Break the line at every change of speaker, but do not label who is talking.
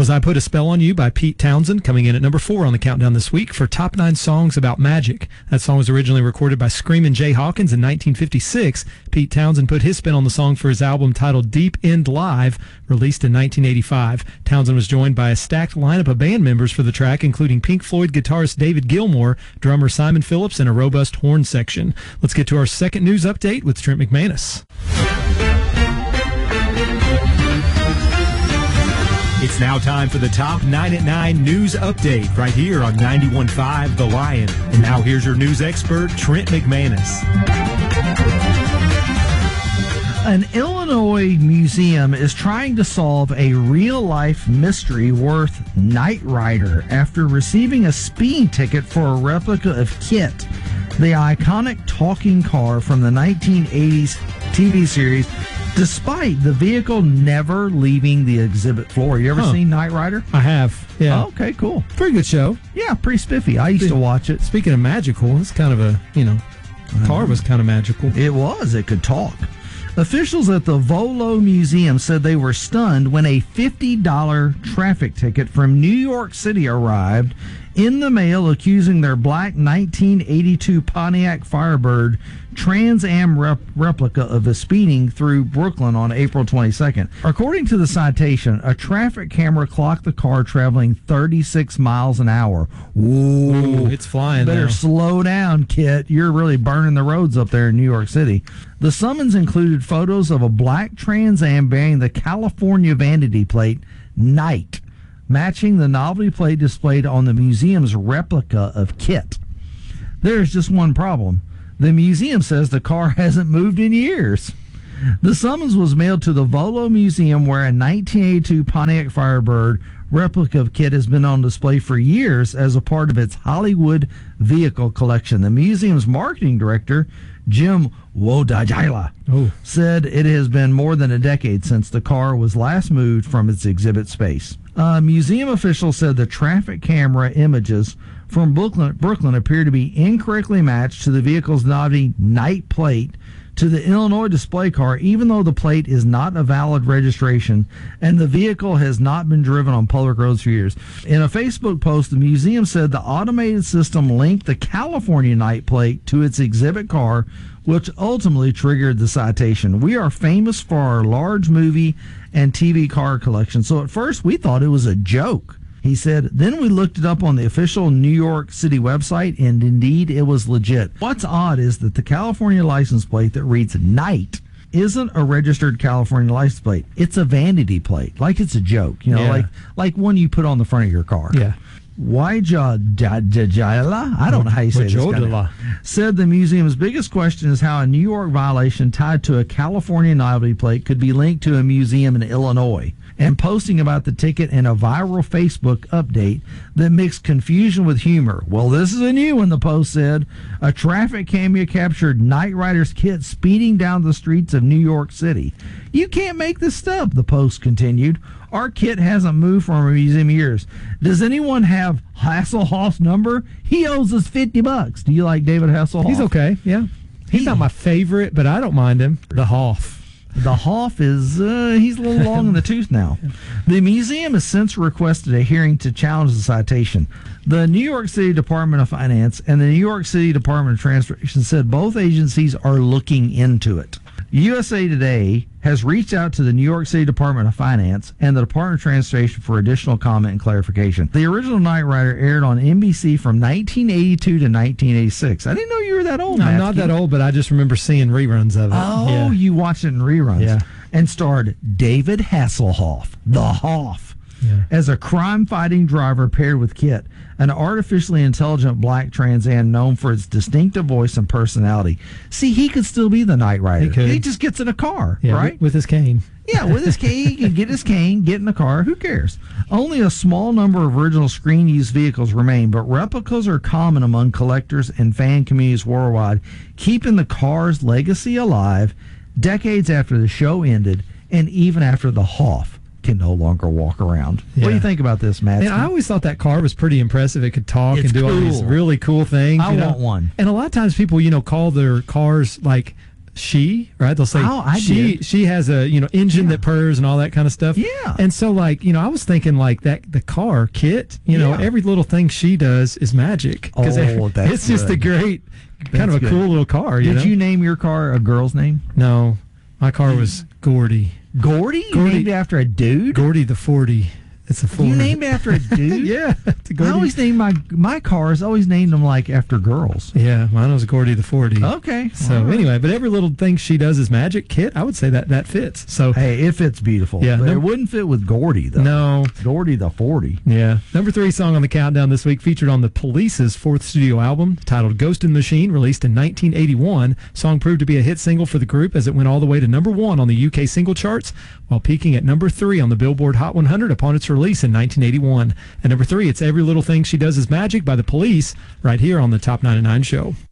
was I Put a Spell on You by Pete Townsend, coming in at number 4 on the countdown this week for Top 9 Songs About Magic. That song was originally recorded by Screamin' Jay Hawkins in 1956. Pete Townsend put his spin on the song for his album titled Deep End Live, released in 1985. Townsend was joined by a stacked lineup of band members for the track, including Pink Floyd guitarist David Gilmour, drummer Simon Phillips, and a robust horn section. Let's get to our second news update with Trent McManus. It's now time for the Top 9 at 9 News Update right here on 91.5 The Lion. And now here's your news expert, Trent McManus.
An Illinois museum is trying to solve a real-life mystery worth Knight Rider after receiving a speeding ticket for a replica of KITT, the iconic talking car from the 1980s TV series, despite the vehicle never leaving the exhibit floor. You ever seen Knight Rider?
I have, yeah.
Oh, okay, cool.
Pretty good show.
Yeah, pretty spiffy. I used to watch it.
Speaking of magical, it's kind of a, car was kind of magical.
It was. It could talk. Officials at the Volo Museum said they were stunned when a $50 traffic ticket from New York City arrived in the mail accusing their black 1982 Pontiac Firebird Trans Am replica of a speeding through Brooklyn on April 22nd. According to the citation, a traffic camera clocked the car traveling 36 miles an hour.
Ooh, it's flying.
Better slow down, KITT. You're really burning the roads up there in New York City. The summons included photos of a black Trans Am bearing the California vanity plate, Knight, matching the novelty plate displayed on the museum's replica of KITT. There's just one problem. The museum says the car hasn't moved in years. The summons was mailed to the Volo Museum, where a 1982 Pontiac Firebird replica of KITT has been on display for years as a part of its Hollywood vehicle collection. The museum's marketing director, Jim Wodajila, said it has been more than a decade since the car was last moved from its exhibit space. Museum officials said the traffic camera images from Brooklyn appear to be incorrectly matched to the vehicle's novelty Knight plate to the Illinois display car, even though the plate is not a valid registration and the vehicle has not been driven on public roads for years. In a Facebook post, the museum said the automated system linked the California Knight plate to its exhibit car, which ultimately triggered the citation. We are famous for our large movie and TV car collection, so at first we thought it was a joke. He said, then we looked it up on the official New York City website, and indeed it was legit. What's odd is that the California license plate that reads Knight isn't a registered California license plate. It's a vanity plate, like it's a joke, like one you put on the front of your car.
Yeah.
Wajajala, I don't know how you say this, said the museum's biggest question is how a New York violation tied to a California novelty plate could be linked to a museum in Illinois. And posting about the ticket in a viral Facebook update that mixed confusion with humor. Well, this is a new one, the post said. A traffic camera captured Knight Rider's KITT speeding down the streets of New York City. You can't make this stuff, the post continued. Our KITT hasn't moved from a museum in years. Does anyone have Hasselhoff's number? He owes us $50. Do you like David Hasselhoff?
He's okay, yeah. He's not my favorite, but I don't mind him. The Hoff.
The Hoff is, he's a little long in the tooth now. The museum has since requested a hearing to challenge the citation. The New York City Department of Finance and the New York City Department of Transportation said both agencies are looking into it. USA Today has reached out to the New York City Department of Finance and the Department of Transportation for additional comment and clarification. The original Knight Rider aired on NBC from 1982 to 1986. I didn't know you were that old,
I'm not that old, but I just remember seeing reruns of it.
Oh, yeah. You watched it in reruns.
Yeah.
And starred David Hasselhoff, the Hoff, as a crime-fighting driver paired with KITT, an artificially intelligent black Trans Am known for its distinctive voice and personality. See, he could still be the Knight Rider. He just gets in a car, right?
With his cane.
Yeah, with his cane. He can get his cane, get in the car. Who cares? Only a small number of original screen-used vehicles remain, but replicas are common among collectors and fan communities worldwide, keeping the car's legacy alive decades after the show ended and even after the Hoff can no longer walk around. What do you think about this, Matt?
And I always thought that car was pretty impressive. It could talk and do all these really cool things.
I want one.
And a lot of times people, call their cars like right? They'll say she has a engine that purrs and all that kind of stuff.
Yeah.
And so I was thinking like that the car Kit, every little thing she does is magic because it's just a great kind of a cool little car.
Did you name your car a girl's name?
No, my car was Gordy.
Gordy? You named it after a dude?
Gordy the 40. It's a Ford.
You named it after a dude?
Yeah.
I always named my cars, always named them like after girls.
Yeah, mine was Gordy the 40.
Okay.
So anyway, but every little thing she does is magic. Kit, I would say that fits. So
hey, it fits beautiful.
Yeah,
but it wouldn't fit with Gordy though.
No.
Gordy the 40.
Yeah. Number 3 song on the countdown this week featured on the Police's 4th studio album titled Ghost in the Machine, released in 1981. Song proved to be a hit single for the group as it went all the way to number 1 on the UK single charts while peaking at number 3 on the Billboard Hot 100 upon its release in 1981. At number 3, it's Every Little Thing She Does Is Magic by the Police, right here on the Top 99 Show.